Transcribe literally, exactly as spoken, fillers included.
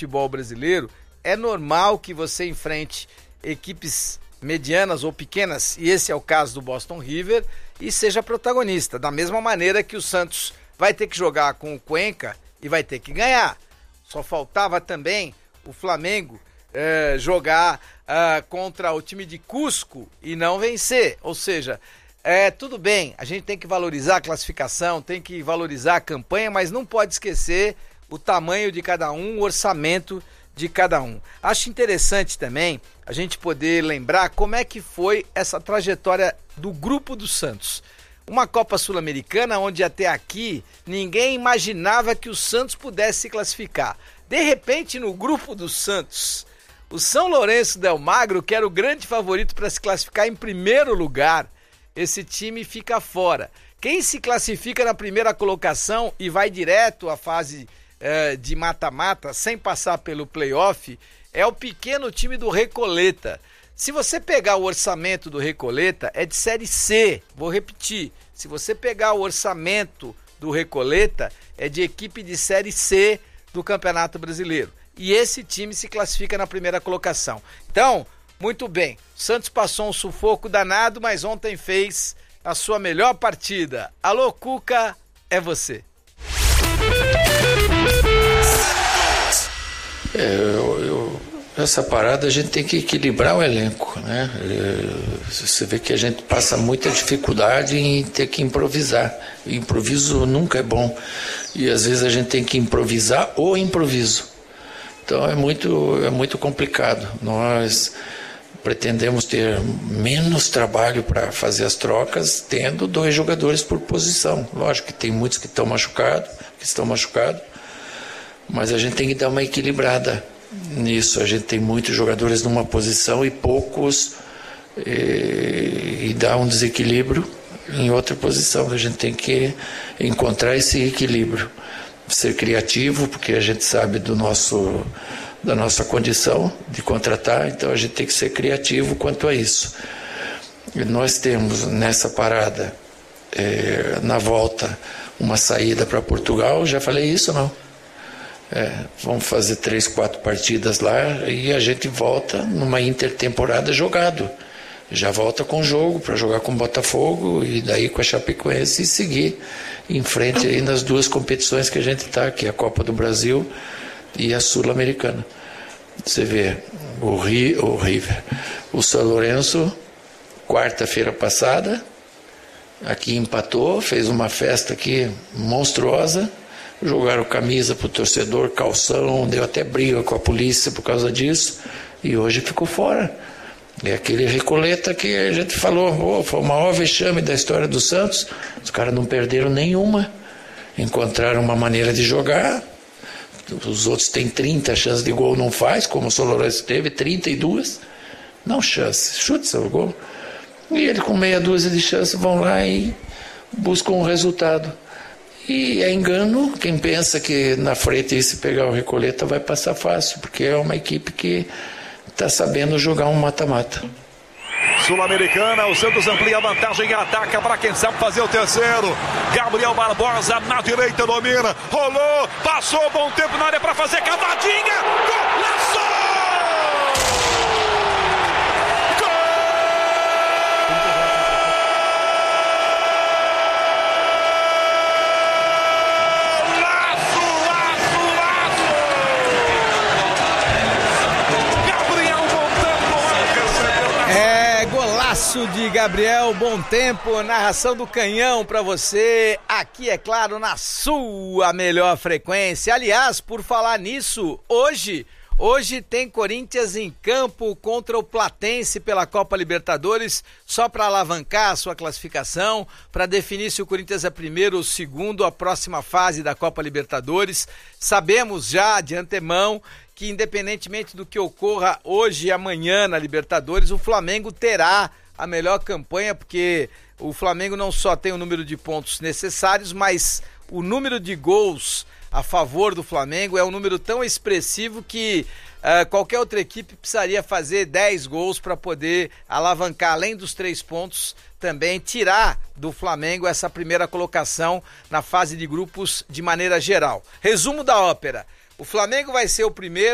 futebol brasileiro, é normal que você enfrente equipes medianas ou pequenas, e esse é o caso do Boston River, e seja protagonista, da mesma maneira que o Santos vai ter que jogar com o Cuenca e vai ter que ganhar. Só faltava também o Flamengo eh, jogar eh, contra o time de Cusco e não vencer, ou seja, é, tudo bem, a gente tem que valorizar a classificação, tem que valorizar a campanha, mas não pode esquecer o tamanho de cada um, o orçamento de cada um. Acho interessante também a gente poder lembrar como é que foi essa trajetória do grupo do Santos. Uma Copa Sul-Americana onde até aqui ninguém imaginava que o Santos pudesse se classificar. De repente, no grupo do Santos, o São Lourenço del Magro, que era o grande favorito para se classificar em primeiro lugar, esse time fica fora. Quem se classifica na primeira colocação e vai direto à fase de mata-mata, sem passar pelo playoff, é o pequeno time do Recoleta. Se você pegar o orçamento do Recoleta, é de Série C, vou repetir, se você pegar o orçamento do Recoleta, é de equipe de Série C do Campeonato Brasileiro. E esse time se classifica na primeira colocação. Então, muito bem, o Santos passou um sufoco danado, mas ontem fez a sua melhor partida. Alô, Cuca, é você. É, eu, eu, essa parada a gente tem que equilibrar o elenco, né? É, você vê que a gente passa muita dificuldade em ter que improvisar. O improviso nunca é bom. E às vezes a gente tem que improvisar o improviso. Então é muito, é muito complicado. Nós pretendemos ter menos trabalho para fazer as trocas, tendo dois jogadores por posição. Lógico que tem muitos que estão machucados, que estão machucados, mas a gente tem que dar uma equilibrada nisso. A gente tem muitos jogadores numa posição e poucos, e, e dá um desequilíbrio em outra posição. A gente tem que encontrar esse equilíbrio, ser criativo, porque a gente sabe do nosso, da nossa condição de contratar, então a gente tem que ser criativo quanto a isso. E nós temos nessa parada, é, na volta, uma saída para Portugal. Já falei isso, não? É, vamos fazer três, quatro partidas lá e a gente volta numa intertemporada jogado. Já volta com jogo para jogar com o Botafogo e daí com a Chapecoense e seguir em frente aí nas duas competições que a gente está, que é a Copa do Brasil e a Sul-Americana. Você vê o, Ri, o River, o São Lourenço, quarta-feira passada, aqui empatou, fez uma festa aqui monstruosa, jogaram camisa pro torcedor, calção, deu até briga com a polícia por causa disso, e hoje ficou fora. É aquele Recoleta que a gente falou, oh, foi o maior vexame da história do Santos. Os caras não perderam nenhuma, encontraram uma maneira de jogar. Os outros têm trinta chances de gol, não faz, como o São Lourenço teve, trinta e duas, não chance, chute seu gol. E ele com meia dúzia de chances vão lá e buscam um resultado. E é engano quem pensa que na frente se pegar o Recoleta vai passar fácil, porque é uma equipe que está sabendo jogar um mata-mata. Sul-Americana, o Santos amplia a vantagem e ataca para quem sabe fazer o terceiro. Gabriel Barbosa na direita domina, rolou, passou, bom tempo na área para fazer cavadinha, golaço! De Gabriel Bom Tempo, narração do Canhão pra você, aqui é claro, na sua melhor frequência. Aliás, por falar nisso, hoje, hoje tem Corinthians em campo contra o Platense pela Copa Libertadores, só para alavancar a sua classificação, para definir se o Corinthians é primeiro ou segundo a próxima fase da Copa Libertadores. Sabemos já de antemão que independentemente do que ocorra hoje e amanhã na Libertadores, o Flamengo terá a melhor campanha, porque o Flamengo não só tem o número de pontos necessários, mas o número de gols a favor do Flamengo é um número tão expressivo que uh, qualquer outra equipe precisaria fazer dez gols para poder alavancar, além dos três pontos, também tirar do Flamengo essa primeira colocação na fase de grupos de maneira geral. Resumo da ópera: o Flamengo vai ser o primeiro